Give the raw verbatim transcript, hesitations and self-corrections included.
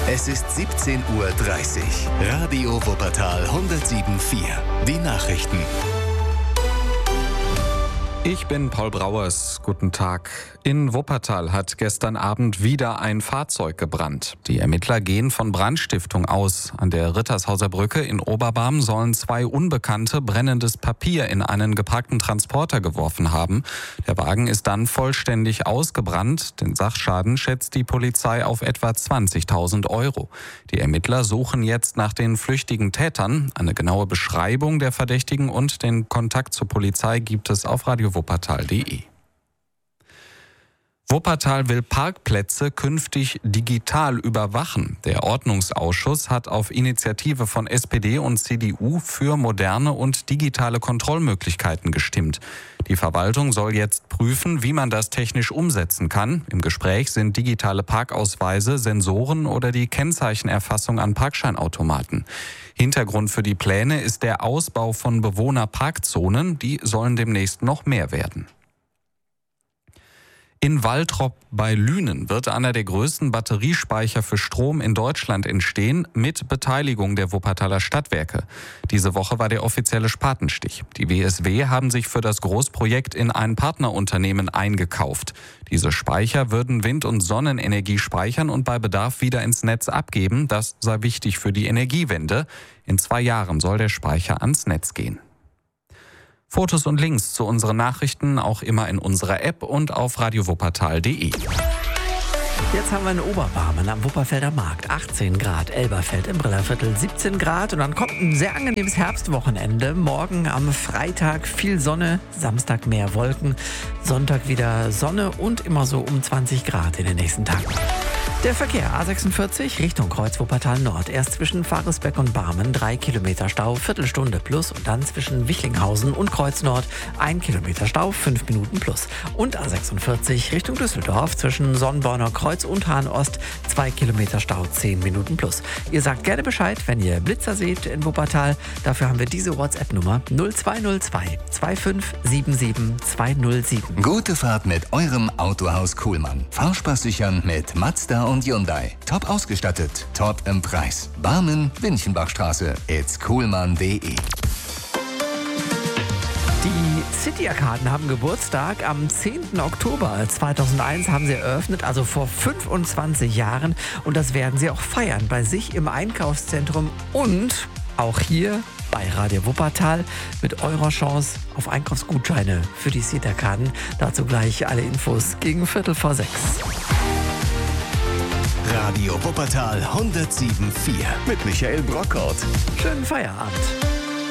Es ist siebzehn Uhr dreißig. Radio Wuppertal hundertsieben Komma vier. Die Nachrichten. Ich bin Paul Brauers. Guten Tag. In Wuppertal hat gestern Abend wieder ein Fahrzeug gebrannt. Die Ermittler gehen von Brandstiftung aus. An der Rittershauser Brücke in Oberbarm sollen zwei Unbekannte brennendes Papier in einen geparkten Transporter geworfen haben. Der Wagen ist dann vollständig ausgebrannt. Den Sachschaden schätzt die Polizei auf etwa zwanzigtausend Euro. Die Ermittler suchen jetzt nach den flüchtigen Tätern. Eine genaue Beschreibung der Verdächtigen und den Kontakt zur Polizei gibt es auf radio wuppertal punkt de. Wuppertal will Parkplätze künftig digital überwachen. Der Ordnungsausschuss hat auf Initiative von S P D und C D U für moderne und digitale Kontrollmöglichkeiten gestimmt. Die Verwaltung soll jetzt prüfen, wie man das technisch umsetzen kann. Im Gespräch sind digitale Parkausweise, Sensoren oder die Kennzeichenerfassung an Parkscheinautomaten. Hintergrund für die Pläne ist der Ausbau von Bewohnerparkzonen. Die sollen demnächst noch mehr werden. In Waltrop bei Lünen wird einer der größten Batteriespeicher für Strom in Deutschland entstehen, mit Beteiligung der Wuppertaler Stadtwerke. Diese Woche war der offizielle Spatenstich. Die W S W haben sich für das Großprojekt in ein Partnerunternehmen eingekauft. Diese Speicher würden Wind- und Sonnenenergie speichern und bei Bedarf wieder ins Netz abgeben. Das sei wichtig für die Energiewende. In zwei Jahren soll der Speicher ans Netz gehen. Fotos und Links zu unseren Nachrichten auch immer in unserer App und auf radio wuppertal punkt de. Jetzt haben wir in Oberbarmen am Wupperfelder Markt achtzehn Grad, Elberfeld im Brillerviertel siebzehn Grad und dann kommt ein sehr angenehmes Herbstwochenende. Morgen am Freitag viel Sonne, Samstag mehr Wolken, Sonntag wieder Sonne und immer so um zwanzig Grad in den nächsten Tagen. Der Verkehr A sechsundvierzig Richtung Kreuz Wuppertal Nord. Erst zwischen Fahresbeck und Barmen drei Kilometer Stau, Viertelstunde plus. Und dann zwischen Wichlinghausen und Kreuz Nord ein Kilometer Stau, fünf Minuten plus. Und A sechsundvierzig Richtung Düsseldorf zwischen Sonnborner Kreuz und Hahn Ost zwei Kilometer Stau, zehn Minuten plus. Ihr sagt gerne Bescheid, wenn ihr Blitzer seht in Wuppertal. Dafür haben wir diese WhatsApp-Nummer null zwei null zwei zwei fünf sieben sieben zwei null sieben. Gute Fahrt mit eurem Autohaus Kuhlmann. Fahrspaß sichern mit Mazda und Hyundai. Top ausgestattet, top im Preis. Barmen, Winchenbachstraße, it's kuhlmann punkt de. Die City-Arkaden haben Geburtstag. Am zehnten Oktober zweitausendeins haben sie eröffnet, also vor fünfundzwanzig Jahren. Und das werden sie auch feiern bei sich im Einkaufszentrum und auch hier bei Radio Wuppertal mit eurer Chance auf Einkaufsgutscheine für die City-Arkaden. Dazu gleich alle Infos gegen Viertel vor sechs. Radio Wuppertal hundertsieben Komma vier mit Michael Brockhaut. Schönen Feierabend.